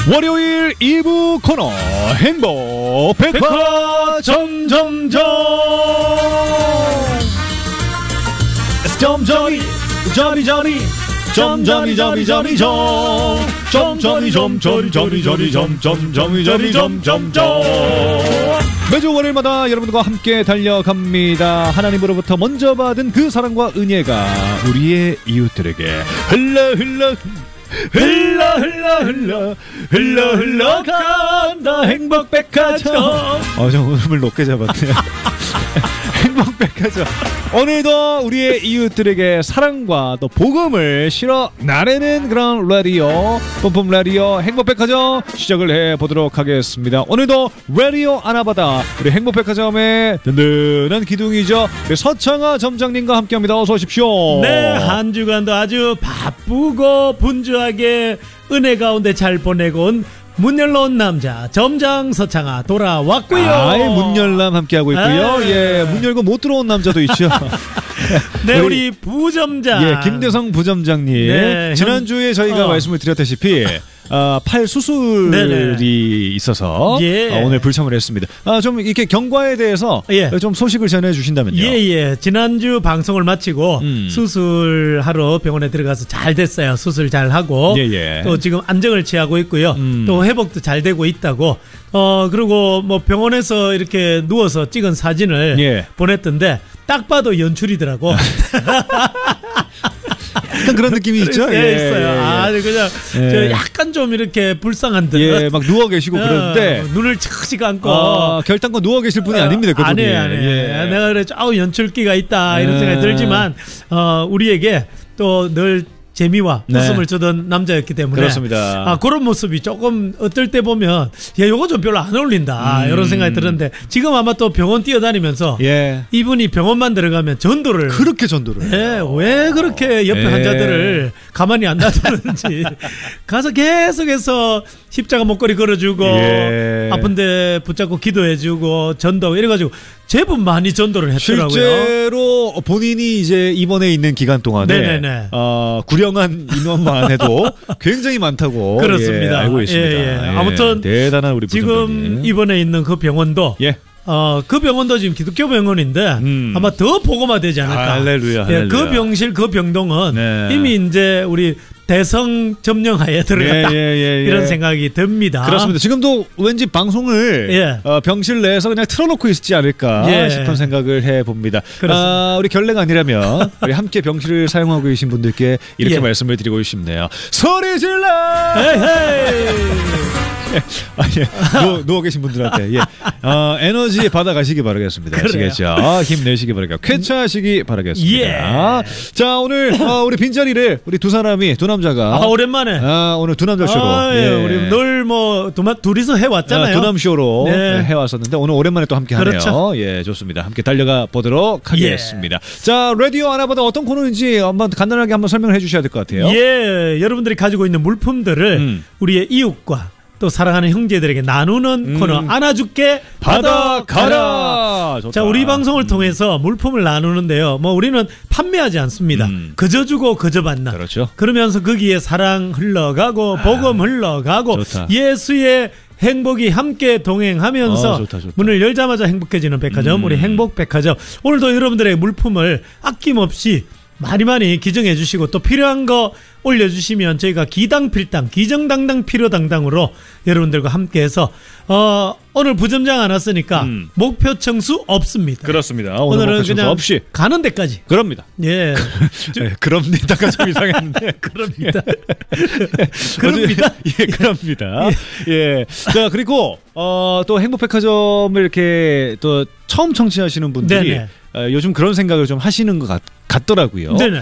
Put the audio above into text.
월요일 2부 코너 행복백화점점점 점점이 점이점이 점점이 매주 월요일마다 여러분들과 함께 달려갑니다. 하나님으로부터 먼저 받은 그 사랑과 은혜가 우리의 이웃들에게 흘러간다. 행복백화점. 좀 음을 높게 잡았네요. 행복백화점. 오늘도 우리의 이웃들에게 사랑과 또 복음을 실어 나르는 그런 라디오, 뿜뿜 라디오 행복백화점 시작을 해보도록 하겠습니다. 오늘도 라디오 아나바다 우리 행복백화점의 든든한 기둥이죠, 우리 서창아 점장님과 함께합니다. 어서 오십시오. 네, 한 주간도 아주 바쁘고 분주하게 은혜 가운데 잘 보내고 온 문 열러 온 남자 점장 서창아 돌아왔고요. 문열남 함께하고 있고요. 예, 문 열고 못 들어온 남자도 있죠. 네, 우리 부점장. 예, 김대성 부점장님. 네, 지난주에 저희가 말씀을 드렸다시피 팔 수술이 네네. 있어서 예. 오늘 불참을 했습니다. 좀 이렇게 경과에 대해서 좀 소식을 전해 주신다면요. 예. 지난주 방송을 마치고 수술하러 병원에 들어가서 잘 됐어요. 수술 잘 하고 또 지금 안정을 취하고 있고요. 또 회복도 잘 되고 있다고. 그리고 뭐 병원에서 이렇게 누워서 찍은 사진을 보냈던데 딱 봐도 연출이더라고. 약간 그런 느낌이 있죠? 있어요. 그냥 저 약간 좀 이렇게 불쌍한 듯. 막 누워 계시고 그런데 눈을 칙칙 감고 결단코 누워 계실 분이 아닙니다. 그분이. 아니에요. 내가 그래 연출기가 있다 이런 생각이 들지만 우리에게 또 늘 재미와 웃음을 주던 남자였기 때문에 그렇습니다. 그런 모습이 조금 어떨 때 보면 요거 좀 별로 안 어울린다 이런 생각이 들었는데 지금 아마 또 병원 뛰어다니면서 이분이 병원만 들어가면 전도를 그렇게 전도를 왜 그렇게 옆에 환자들을 가만히 안 놔두는지 가서 계속해서 십자가 목걸이 걸어주고 아픈데 붙잡고 기도해주고 전도 이래가지고 제법 많이 전도를 했더라고요. 실제로 본인이 이제 입원해 있는 기간 동안에 구령한 인원만 해도 굉장히 많다고 그렇습니다. 알고 있습니다. 아무튼 대단한 우리 부장님. 지금 입원해 있는 그 병원도 그 병원도 지금 기독교 병원인데 아마 더 복음화되지 않을까. 할렐루야. 그 병실 그 병동은 이미 이제 우리 대성 점령하에 들어갔다 이런 생각이 듭니다. 그렇습니다. 지금도 왠지 방송을 병실 내에서 그냥 틀어놓고 있지 않을까 싶은 생각을 해봅니다. 우리 결례가 아니라면 우리 함께 병실을 사용하고 계신 분들께 이렇게 말씀을 드리고 싶네요. 소리 질러! 누워 계신 분들한테 에너지 받아가시기 바라겠습니다. 아시겠죠? 힘내시기 바라겠습니다. 쾌차하시기 바라겠습니다. 자, 오늘 우리 빈자리를 우리 두 남자가 오랜만에 오늘 두 남자 쇼로 우리 늘 뭐 둘이서 해왔잖아요. 두남쇼로 해왔었는데 오늘 오랜만에 또 함께 하네요. 그렇죠. 좋습니다. 함께 달려가 보도록 하겠습니다. 자, 라디오 아나바다 어떤 코너인지 한번 간단하게 한번 설명을 해주셔야 될 것 같아요. 여러분들이 가지고 있는 물품들을 우리의 이웃과 또 사랑하는 형제들에게 나누는 코너 안아줄게 받아가라. 자, 우리 방송을 통해서 물품을 나누는데요. 뭐 우리는 판매하지 않습니다. 그저 주고 그저 받는. 그렇죠. 그러면서 거기에 사랑 흘러가고 복음 흘러가고 예수의 행복이 함께 동행하면서 좋다. 문을 열자마자 행복해지는 백화점 우리 행복백화점. 오늘도 여러분들의 물품을 아낌없이 많이 기증해 주시고 또 필요한 거 올려주시면 저희가 기당필당 기정당당 필요당당으로 여러분들과 함께해서 오늘 부점장 안 왔으니까 목표 청수 없습니다. 그렇습니다. 오늘은 그냥 없이 가는 데까지. 그럽니다. 그럽니다가 좀 이상했는데 그럽니다. 그럽니다. 자, 그리고 또 행복백화점을 이렇게 또 처음 청취하시는 분들이 요즘 그런 생각을 좀 하시는 것 같더라고요.